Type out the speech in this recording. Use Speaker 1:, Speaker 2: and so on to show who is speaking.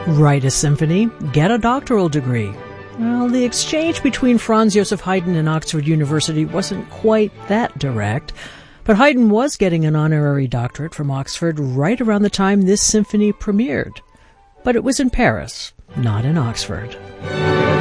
Speaker 1: Write a symphony, get a doctoral degree. Well, the exchange between Franz Joseph Haydn and Oxford University wasn't quite that direct, but Haydn was getting an honorary doctorate from Oxford right around the time this symphony premiered. But it was in Paris, not in Oxford.